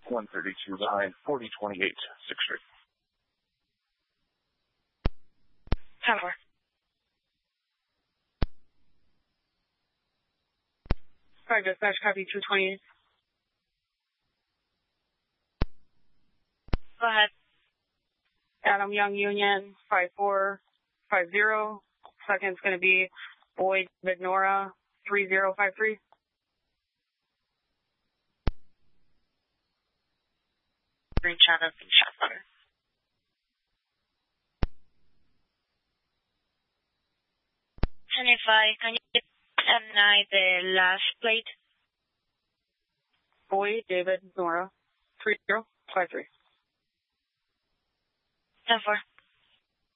132 behind 4028 6th Street. 10-4. Sorry, dispatch, copy 228. Go ahead. Adam Young Union 5450. Second's going to be Boyd Nora 3053. Screenshot of the shot letter. Can you deny the last plate? Boyd David Nora 3053. 10-4.